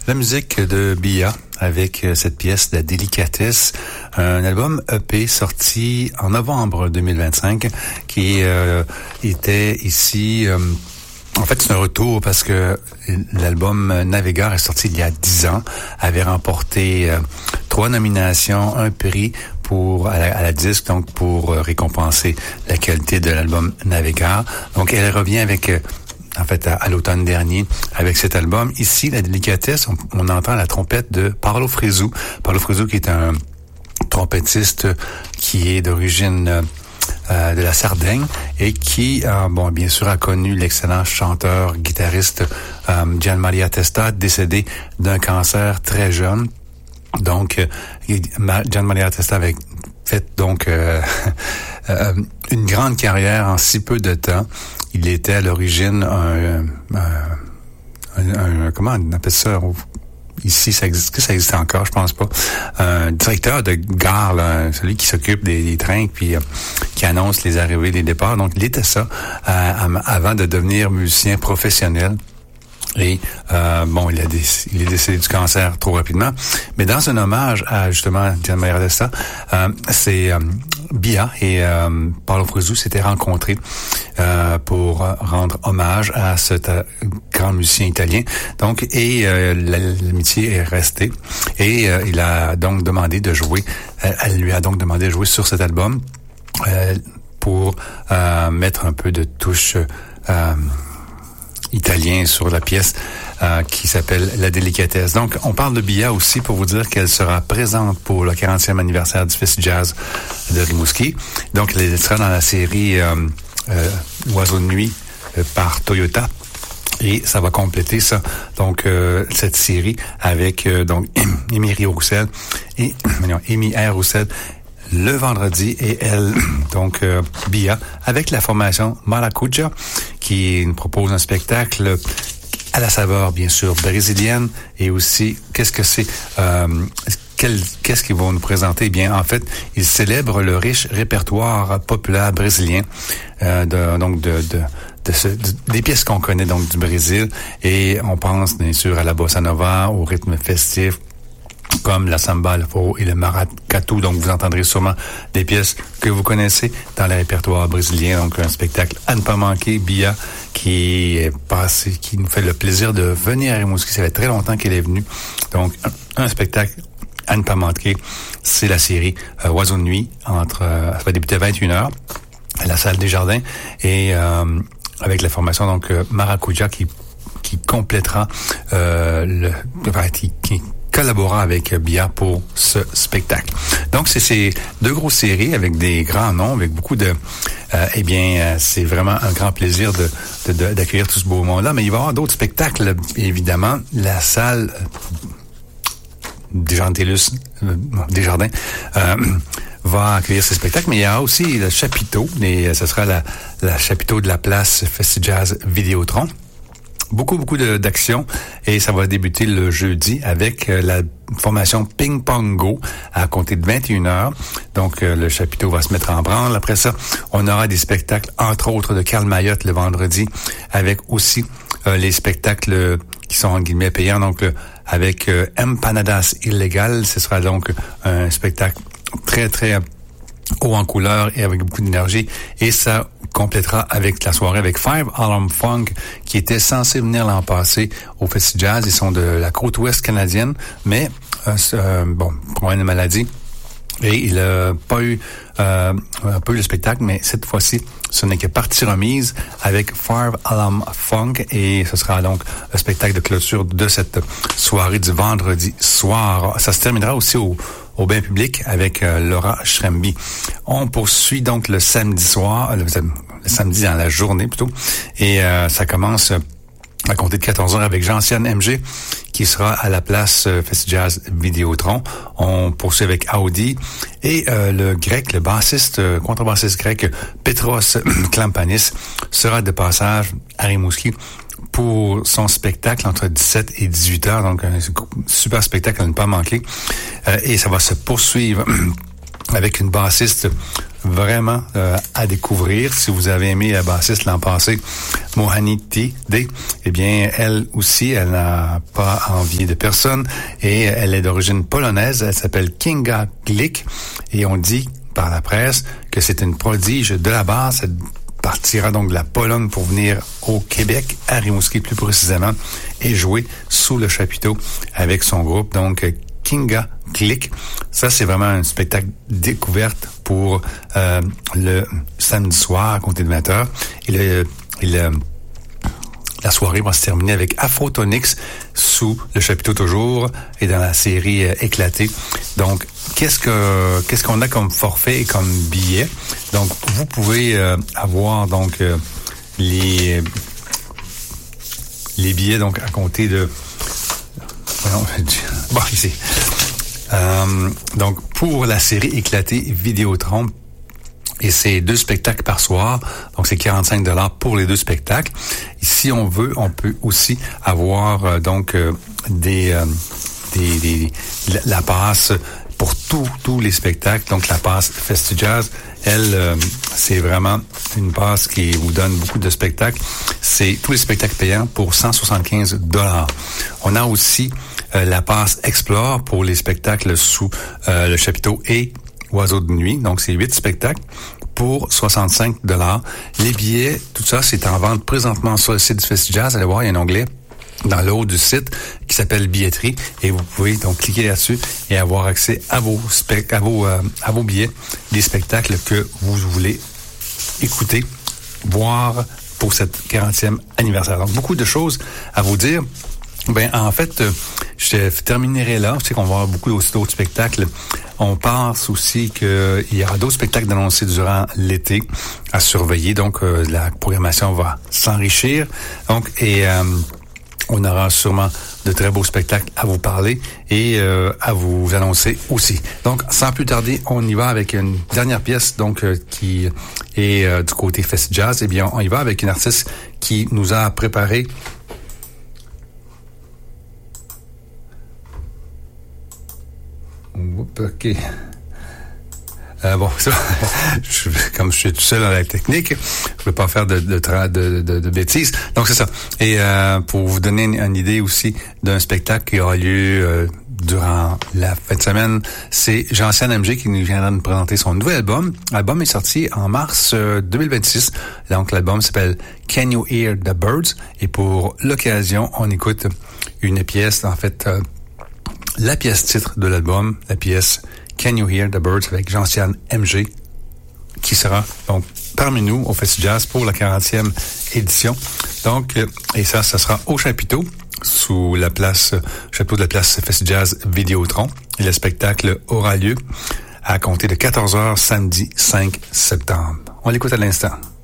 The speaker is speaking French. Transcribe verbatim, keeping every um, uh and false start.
La musique de Bia avec cette pièce La Délicatesse, un album E P sorti en novembre deux mille vingt-cinq qui euh, était ici... Euh, en fait, c'est un retour parce que l'album Navigar est sorti il y a dix ans, avait remporté euh, trois nominations, un prix pour à la, à la disque, donc pour euh, récompenser la qualité de l'album Navigar. Donc, elle revient avec... Euh, en fait, à, à l'automne dernier, avec cet album. Ici, La Délicatesse, on, on entend la trompette de Paolo Fresu. Paolo Fresu qui est un trompettiste qui est d'origine euh, de la Sardaigne et qui, euh, bon, bien sûr, a connu l'excellent chanteur, guitariste euh, Gian Maria Testa, décédé d'un cancer très jeune. Donc, euh, Gian Maria Testa avait fait donc euh, euh, une grande carrière en si peu de temps. Il était à l'origine un, un, un, un comment on appelle ça ici, ça existe, que ça existe encore, je pense pas. Un directeur de gare, là, celui qui s'occupe des, des trains puis euh, qui annonce les arrivées, les départs. Donc il était ça euh, avant de devenir musicien professionnel. Et euh, bon, il, a des, il est décédé du cancer trop rapidement. Mais dans un hommage à justement Gian Maria Testa, euh, c'est euh, Bia et euh, Paolo Fresu s'étaient rencontrés euh, pour rendre hommage à ce euh, grand musicien italien. Donc, et euh, l'amitié est restée. Et euh, il a donc demandé de jouer. Euh, elle lui a donc demandé de jouer sur cet album euh, pour euh, mettre un peu de touche. Euh, italien sur la pièce euh, qui s'appelle La Délicatesse. Donc, on parle de Bia aussi pour vous dire qu'elle sera présente pour le quarantième anniversaire du Festival Jazz de Rimouski. Donc, elle sera dans la série euh, euh, Oiseaux de nuit euh, par Toyota. Et ça va compléter ça, donc euh, cette série avec euh, donc Émilie Roussel et non, Amy R. Roussel le vendredi et elle, donc euh, Bia, avec la formation Maracuja, qui nous propose un spectacle à la saveur, bien sûr, brésilienne, et aussi, qu'est-ce que c'est, euh, quel, qu'est-ce qu'ils vont nous présenter? Eh bien, en fait, ils célèbrent le riche répertoire populaire brésilien, euh, de, donc de, de De ce, de, des pièces qu'on connaît donc du Brésil, et on pense bien sûr à la bossa nova, au rythme festif, comme la samba, le foro et le maracatu. Donc, vous entendrez sûrement des pièces que vous connaissez dans le répertoire brésilien. Donc, un spectacle à ne pas manquer. Bia, qui est passé, qui nous fait le plaisir de venir à Rimouski. Ça fait très longtemps qu'elle est venue. Donc, un, un spectacle à ne pas manquer. C'est la série euh, Oiseaux de nuit. Entre, euh, ça va débuter à vingt et une heures à la salle des Jardins. Et euh, avec la formation, donc, euh, Maracuja, qui, qui complétera euh, le... Enfin, qui, qui collabora avec Bia pour ce spectacle. Donc, c'est ces deux grosses séries avec des grands noms, avec beaucoup de... Euh, eh bien, euh, c'est vraiment un grand plaisir de, de, de, d'accueillir tout ce beau monde-là. Mais il va y avoir d'autres spectacles, évidemment. La salle des Desjardins, euh, Desjardins euh, va accueillir ces spectacles. Mais il y a aussi le chapiteau. Et ce sera la, la chapiteau de la place Festi Jazz Vidéotron. Beaucoup, beaucoup de, d'action, et ça va débuter le jeudi avec euh, la formation Ping Pong Go à compter de vingt et une heures. Donc, euh, le chapiteau va se mettre en branle. Après ça, on aura des spectacles, entre autres, de Karl Mayotte le vendredi, avec aussi euh, les spectacles qui sont en guillemets payants. Donc, euh, avec euh, Empanadas Illégal, ce sera donc un spectacle très, très haut en couleur et avec beaucoup d'énergie. Et ça complétera avec la soirée avec Five Alarm Funk, qui était censé venir l'an passé au Festi Jazz. Ils sont de la côte ouest canadienne, mais euh, euh, bon, problème de maladie. Et il n'a pas eu euh, un peu le spectacle, mais cette fois-ci, ce n'est que partie remise avec Five Alarm Funk, et ce sera donc le spectacle de clôture de cette soirée du vendredi soir. Ça se terminera aussi au au bain public avec euh, Laura Schremby. On poursuit donc le samedi soir, le, le samedi dans la journée plutôt, et euh, ça commence à compter de quatorze heures avec Jean-Cian M G qui sera à la place euh, Festi Jazz Vidéotron. On poursuit avec Audi et euh, le grec, le bassiste, euh, contrebassiste grec Petros Klampanis sera de passage à Rimouski pour son spectacle entre dix-sept et dix-huit heures. Donc, un super spectacle à ne pas manquer. Euh, et ça va se poursuivre avec une bassiste vraiment euh, à découvrir. Si vous avez aimé la bassiste l'an passé, Mohani T D, eh bien, elle aussi, elle n'a pas envié de personne et elle est d'origine polonaise. Elle s'appelle Kinga Glick et on dit par la presse que c'est une prodige de la basse. Elle partira donc de la Pologne pour venir au Québec, à Rimouski plus précisément, et jouer sous le chapiteau avec son groupe, donc Kinga Glick. Ça, c'est vraiment un spectacle découverte pour euh, le samedi soir à compter de vingt heures. Et, le, et le, la soirée va se terminer avec Afrotonix sous le chapiteau toujours et dans la série euh, Éclatée. Donc, qu'est-ce que qu'est-ce qu'on a comme forfait et comme billet? Donc, vous pouvez euh, avoir donc euh, les les billets donc à compter de Voyons, bon, ici. Euh, donc, pour la série Éclatée Vidéotron, et c'est deux spectacles par soir, donc c'est quarante-cinq dollars pour les deux spectacles. Et si on veut, on peut aussi avoir euh, donc euh, des, euh, des, des la, la passe pour tous tous les spectacles. Donc, la passe FestiJazz, elle, euh, c'est vraiment une passe qui vous donne beaucoup de spectacles. C'est tous les spectacles payants pour cent soixante-quinze dollars. On a aussi euh, la passe Explore pour les spectacles sous euh, le chapiteau et Oiseaux de nuit. Donc, c'est huit spectacles pour soixante-cinq dollars. Les billets, tout ça, c'est en vente présentement sur le site du FestiJazz. Allez voir, il y a un onglet dans le haut du site qui s'appelle billetterie et vous pouvez donc cliquer là-dessus et avoir accès à vos spec- à vos euh, à vos billets des spectacles que vous voulez écouter, voir pour cette quarantième anniversaire. Donc beaucoup de choses à vous dire. Ben en fait, euh, je terminerai là. Je sais qu'on va avoir beaucoup d'autres spectacles. On pense aussi qu'il y aura d'autres spectacles d'annoncés durant l'été à surveiller. Donc euh, la programmation va s'enrichir. Donc et euh, on aura sûrement de très beaux spectacles à vous parler et euh, à vous annoncer aussi. Donc, sans plus tarder, on y va avec une dernière pièce donc euh, qui est euh, du côté FestiJazz. Eh bien, on y va avec une artiste qui nous a préparé Oups, OK. Euh, bon, ça, je, comme je suis tout seul dans la technique, je ne veux pas faire de, de, de, de, de bêtises. Donc, c'est ça. Et euh, pour vous donner une, une idée aussi d'un spectacle qui aura lieu euh, durant la fin de semaine, c'est Jean-Sian M G qui nous viendra nous présenter son nouvel album. L'album est sorti en mars euh, deux mille vingt-six. Donc, l'album s'appelle Can You Hear the Birds? Et pour l'occasion, on écoute une pièce, en fait, euh, la pièce titre de l'album, la pièce Can You Hear the Birds avec Jean-Sian M G, qui sera donc parmi nous au FestiJazz pour la quarantième édition. Donc, et ça, ça sera au chapiteau, sous la place, chapiteau de la place FestiJazz Vidéotron. Et le spectacle aura lieu à compter de quatorze heures samedi cinq septembre. On l'écoute à l'instant.